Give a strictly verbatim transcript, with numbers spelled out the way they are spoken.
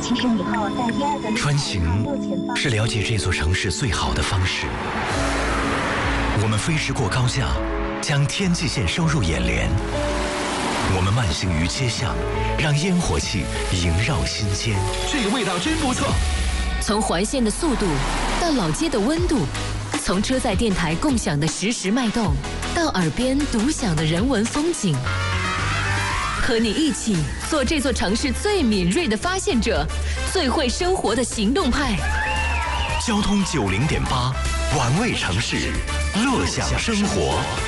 其实以后在第二个穿行是了解这座城市最好的方式。我们飞驰过高架，将天际线收入眼帘。我们慢行于街巷，让烟火气萦绕心间。 这个味道真不错。 从环线的速度到老街的温度，从车载电台共享的实时脉动，到耳边独享的人文风景。和你一起做这座城市最敏锐的发现者，最会生活的行动派。 交通九零点八，玩味城市，乐享生活。